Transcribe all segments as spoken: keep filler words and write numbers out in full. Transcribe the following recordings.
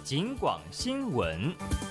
警广新闻。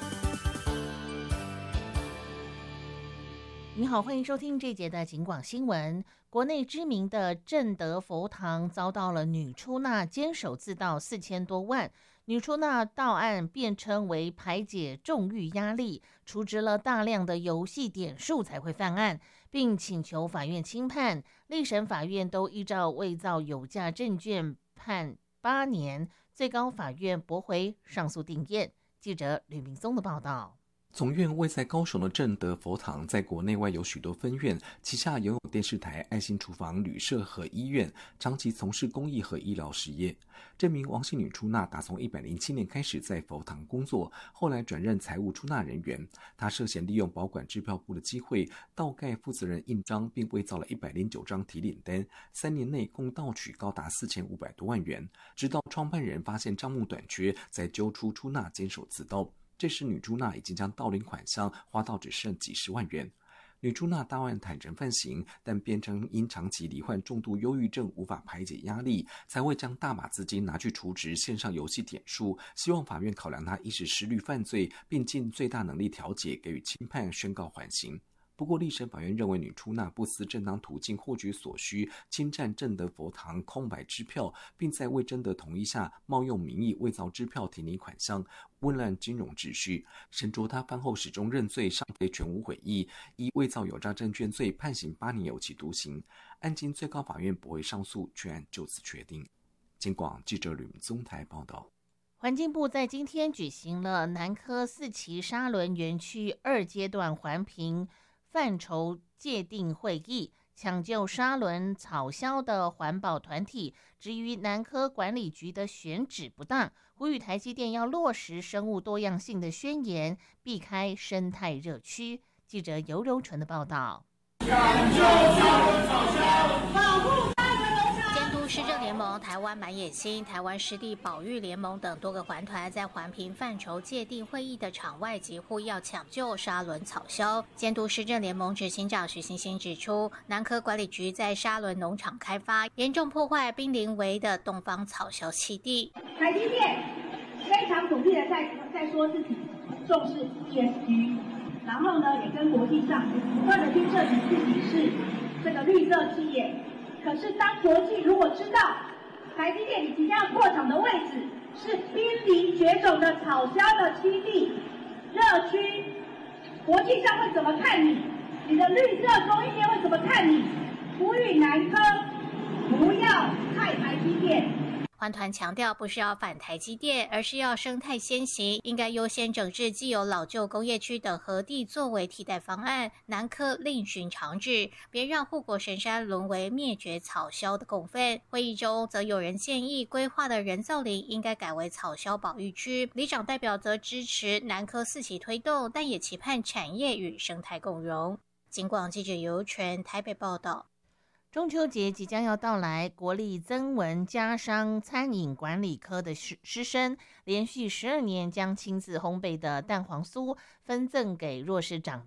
你好，欢迎收听这节的警广新闻。国内知名的正德佛堂遭到了女出纳监守自盗四千多万，女出纳到案辩称为排解重狱压力，储值了大量的游戏点数才会犯案，并请求法院轻判。历审法院都依照伪造有价证券判八年，最高法院驳回上诉定谳。记者吕明松的报道。 总院位在高雄的正德佛堂，在国内外有许多分院，旗下拥有电视台、爱心厨房、旅社和医院，长期从事公益和医疗事业。这名王姓女出纳打从一百零七年开始在佛堂工作，后来转任财务出纳人员。她涉嫌利用保管支票簿的机会，盗盖负责人印章，并伪造了一百零九张提领单，三年内共盗取高达四千五百多万元。直到创办人发现账目短缺，才揪出出纳监守自盗。这时女出纳已经将盗领款项花到只剩几十万元。女出纳到案坦诚犯行，但辩称因长期罹患重度忧郁症，无法排解压力，才会将大把资金拿去储值线上游戏点数，希望法院考量她一时失虑犯罪，并尽最大能力调解，给予轻判，宣告缓刑。不过，历审法院认为女出纳不思正当途径获取所需，侵占正德佛堂空白支票，并在未征得同意下冒用名义伪造支票提领款项，混乱金融秩序。审酌他犯后始终认罪，尚非全无悔意，依伪造有价证券罪判刑八年有期徒刑。案经最高法院驳回上诉，全案就此确定。警广记者吕宗台报道。 环境部在今天举行了南科四期沙仑园区二阶段环评范畴界定会议，抢救沙仑草鸮的环保团体质疑南科管理局的选址不当，呼吁台积电要落实生物多样性的宣言，避开生态热区。记者尤柔纯的报道。 抢救沙仑草鸮，保护监督施政联盟、台湾满野心、台湾湿地保育联盟等多个环团在环评范畴界定会议的场外疾呼要抢救沙仑草鸮。监督施政联盟执行长许欣欣指出，南科管理局在沙仑农场开发，严重破坏濒临危的东方草鸮栖地。 台积电非常努力的在在说自己重视 E S G， 然后呢，也跟国际上不断的去证明自己是这个绿色企业。可是，当国际如果知道台积电你即将要扩厂的位置是濒临绝种的草鸮的栖地热区，国际上会怎么看你？你的绿色供应链会怎么看你？呼吁南科不要害台积电。 环团强调，不是要反台积电，而是要生态先行，应该优先整治既有老旧工业区等核地作为替代方案。南科另寻长治，别让护国神山沦为灭绝草鸮的共愤。会议中，则有人建议规划的人造林应该改为草鸮保育区，里长代表则支持南科四期推动，但也期盼产业与生态共融。警广记者尤纯台北报道。 中秋节即将要到来，国立曾文家商餐饮管理科的师师生连续十二年将亲自烘焙的蛋黄酥分赠给弱势长